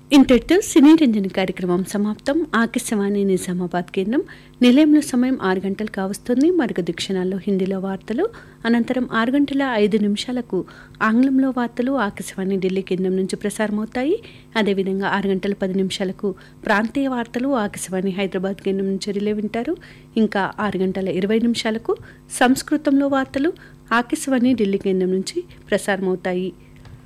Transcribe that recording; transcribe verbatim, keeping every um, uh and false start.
ఇంతటితో సినీ రంజని కార్యక్రమం సమాప్తం. ఆకాశవాణి నిజామాబాద్ కేంద్రం. నిలయంలో సమయం ఆరు గంటలు కావస్తుంది. మరికొద్ది క్షణాల్లో హిందీలో వార్తలు, అనంతరం ఆరు గంటల ఐదు నిమిషాలకు ఆంగ్లంలో వార్తలు ఆకాశవాణి ఢిల్లీ కేంద్రం నుంచి ప్రసారమవుతాయి. అదేవిధంగా ఆరు గంటల పది నిమిషాలకు ప్రాంతీయ వార్తలు ఆకాశవాణి హైదరాబాద్ కేంద్రం నుంచి రిలే వింటారు. ఇంకా ఆరు గంటల ఇరవై నిమిషాలకు సంస్కృతంలో వార్తలు ఆకాశవాణి ఢిల్లీ కేంద్రం నుంచి ప్రసారమవుతాయి.